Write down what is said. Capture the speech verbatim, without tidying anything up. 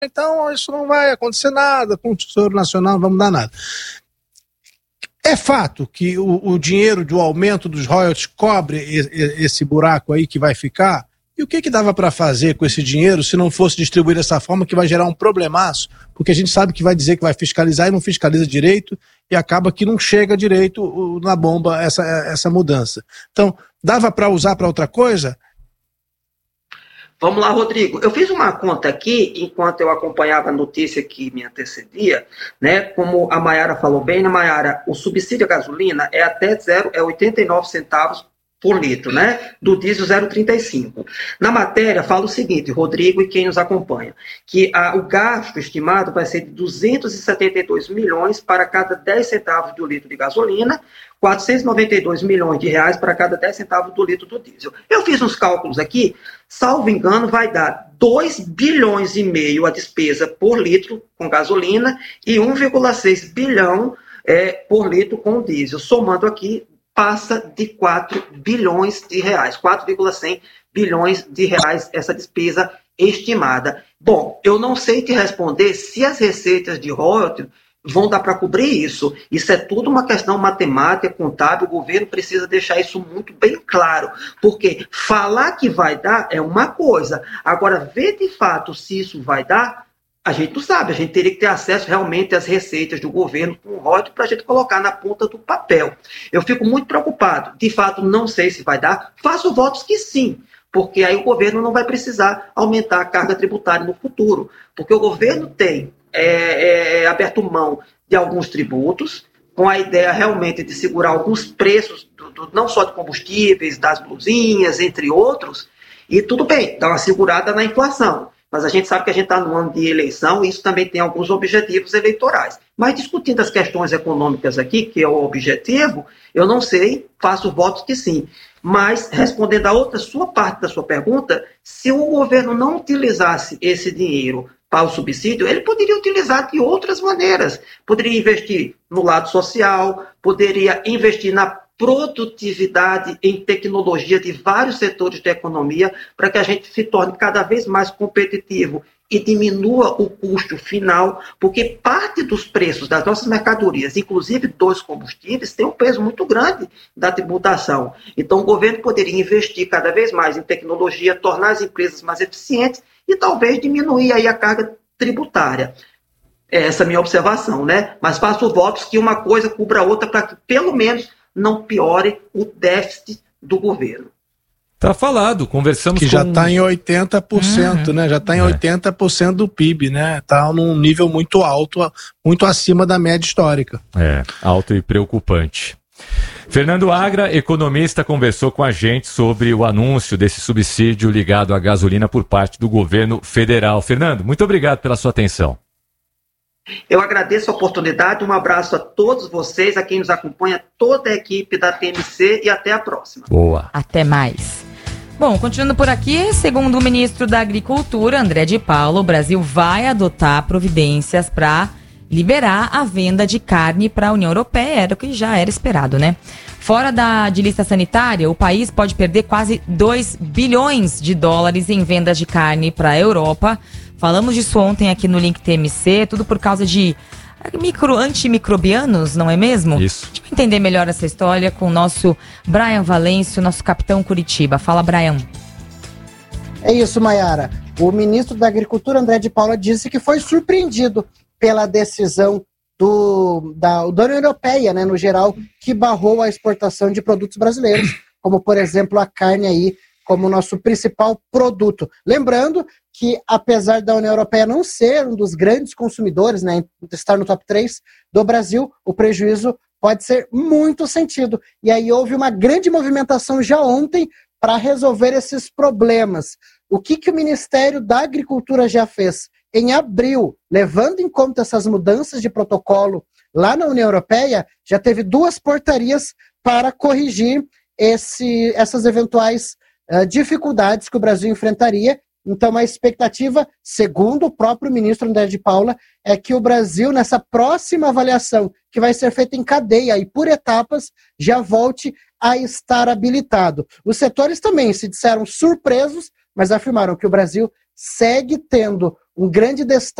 então isso não vai acontecer nada, com o Tesouro Nacional não vamos dar nada. É fato que o, o dinheiro do aumento dos royalties cobre esse buraco aí que vai ficar? E o que que dava para fazer com esse dinheiro se não fosse distribuir dessa forma, que vai gerar um problemaço? Porque a gente sabe que vai dizer que vai fiscalizar e não fiscaliza direito e acaba que não chega direito na bomba essa, essa mudança. Então, dava para usar para outra coisa? Vamos lá, Rodrigo. Eu fiz uma conta aqui, enquanto eu acompanhava a notícia que me antecedia, né? Como a Mayara falou bem, né, Mayara, o subsídio à gasolina é até zero, é oitenta e nove centavos por litro, né? Do diesel zero vírgula trinta e cinco. Na matéria fala o seguinte, Rodrigo e quem nos acompanha, que a, o gasto estimado vai ser de duzentos e setenta e dois milhões para cada dez centavos do litro de gasolina, quatrocentos e noventa e dois milhões de reais para cada dez centavos do litro do diesel. Eu fiz uns cálculos aqui, salvo engano, vai dar dois bilhões e meio a despesa por litro com gasolina e um vírgula seis bilhão é, por litro com diesel. Somando aqui, passa de quatro bilhões de reais, quatro vírgula cem bilhões de reais essa despesa estimada. Bom, eu não sei te responder se as receitas de royalties vão dar para cobrir isso. Isso é tudo uma questão matemática, contábil, o governo precisa deixar isso muito bem claro, porque falar que vai dar é uma coisa, agora ver de fato se isso vai dar, a gente não sabe, a gente teria que ter acesso realmente às receitas do governo com o royalties para a gente colocar na ponta do papel. Eu fico muito preocupado, de fato não sei se vai dar, faço votos que sim, porque aí o governo não vai precisar aumentar a carga tributária no futuro, porque o governo tem é, é, aberto mão de alguns tributos, com a ideia realmente de segurar alguns preços, do, do, não só de combustíveis, das blusinhas, entre outros, e tudo bem, dá uma segurada na inflação. Mas a gente sabe que a gente está no ano de eleição e isso também tem alguns objetivos eleitorais. Mas discutindo as questões econômicas aqui, que é o objetivo, eu não sei, faço votos que sim. Mas, respondendo a outra sua parte da sua pergunta, se o governo não utilizasse esse dinheiro para o subsídio, ele poderia utilizar de outras maneiras. Poderia investir no lado social, poderia investir na produtividade em tecnologia de vários setores da economia para que a gente se torne cada vez mais competitivo e diminua o custo final, porque parte dos preços das nossas mercadorias, inclusive dos combustíveis, tem um peso muito grande da tributação. Então o governo poderia investir cada vez mais em tecnologia, tornar as empresas mais eficientes e talvez diminuir aí a carga tributária. Essa é a minha observação, né? Mas faço votos que uma coisa cubra a outra para que pelo menos não piore o déficit do governo. Tá falado, conversamos que com... já está em oitenta por cento, uhum. né? Já está em é. oitenta por cento do P I B, né? Está num nível muito alto, muito acima da média histórica. É, alto e preocupante. Fernando Agra, economista, conversou com a gente sobre o anúncio desse subsídio ligado à gasolina por parte do governo federal. Fernando, muito obrigado pela sua atenção. Eu agradeço a oportunidade, um abraço a todos vocês, a quem nos acompanha, toda a equipe da T M C e até a próxima. Boa. Até mais. Bom, continuando por aqui, segundo o ministro da Agricultura, André de Paula, o Brasil vai adotar providências para liberar a venda de carne para a União Europeia, era o que já era esperado, né? Fora da, de lista sanitária, o país pode perder quase dois bilhões de dólares em vendas de carne para a Europa. Falamos disso ontem aqui no Link T M C, tudo por causa de micro, antimicrobianos, não é mesmo? Isso. Deixa eu entender melhor essa história com o nosso Brian Valêncio, nosso capitão Curitiba. Fala, Brian. É isso, Mayara. O ministro da Agricultura, André de Paula, disse que foi surpreendido pela decisão do, da, da União Europeia, né, no geral, que barrou a exportação de produtos brasileiros, como, por exemplo, a carne aí, como nosso principal produto. Lembrando que, apesar da União Europeia não ser um dos grandes consumidores, né, estar no top três do Brasil, o prejuízo pode ser muito sentido. E aí houve uma grande movimentação já ontem para resolver esses problemas. O que, que o Ministério da Agricultura já fez? Em abril, levando em conta essas mudanças de protocolo lá na União Europeia, já teve duas portarias para corrigir esse, essas eventuais uh, dificuldades que o Brasil enfrentaria. Então, a expectativa, segundo o próprio ministro André de Paula, é que o Brasil, nessa próxima avaliação, que vai ser feita em cadeia e por etapas, já volte a estar habilitado. Os setores também se disseram surpresos, mas afirmaram que o Brasil segue tendo um grande destaque